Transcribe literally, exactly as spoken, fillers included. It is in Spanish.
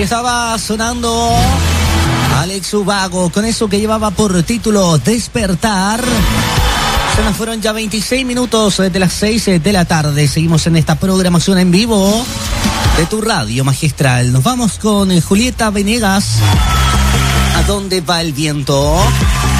Ahí estaba sonando Alex Ubago con eso que llevaba por título Despertar. Se nos fueron ya veintiséis minutos de las seis de la tarde. Seguimos en esta programación en vivo de tu radio magistral. Nos vamos con Julieta Venegas. ¿A dónde va el viento?